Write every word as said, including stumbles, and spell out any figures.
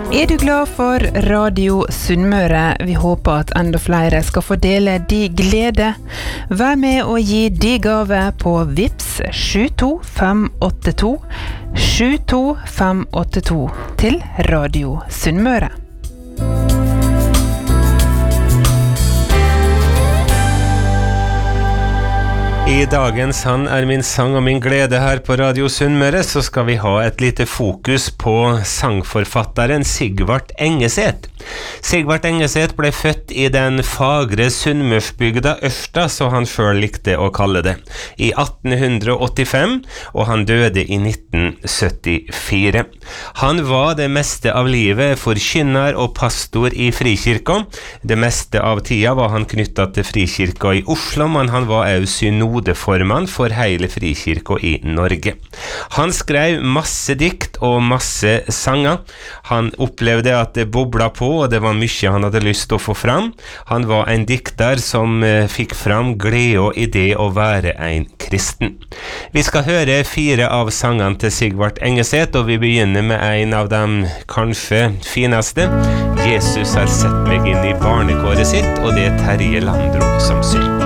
Er du glad for Radio Sunnmøre? Vi håper at enda flere skal få dele de glede. Vær med og gi de gave på Vips sju to fem åtte to sju to fem åtte to til Radio Sunnmøre. I dagens Han er min sang og min glede her på Radio Sunnmøre, så skal vi ha et lite fokus på sangforfatteren Sigvart Engeset. Sigvart Engeset ble født i den fagre Sunnmørsbygda Ørsta, så han selv likte å kalle det, i atten åttifem, og han døde i nitten syttifire. Han var det meste av livet forkynner og pastor i Frikirka. Det meste av tida var han knyttet til Frikirka i Oslo, men han var også synodeformann for hele Frikirka i Norge. Han skrev masse dikt og masse sanger. Han opplevde at det bobla på, og det var mye han hadde lyst til å få fram. Han var en dikter som eh, fikk fram glede i det å være en kristen. Vi skal høre fire av sangene til Sigvart Engeset, og vi begynner med en av dem kanskje fineste. Jesus har sett meg inn i barnekåret sitt, og det er Terje Landro som synger.